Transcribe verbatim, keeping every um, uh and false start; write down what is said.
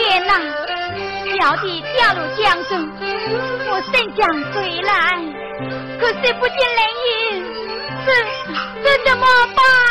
天哪！小弟掉入江中，我甚想追来，可是不见人影，这这怎么办？